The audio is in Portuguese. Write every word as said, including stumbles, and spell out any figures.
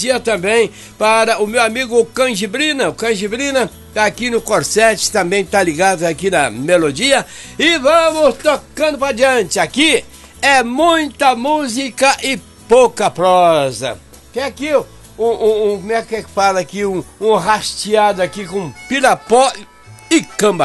dia também para o meu amigo Canjibrina. O Canjibrina tá aqui no Corsete, também tá ligado aqui na Melodia. E vamos tocando pra diante. Aqui é muita música e pouca prosa. Que é aqui um, um, um como é que fala aqui, um, um rasteado aqui com pirapó e camba.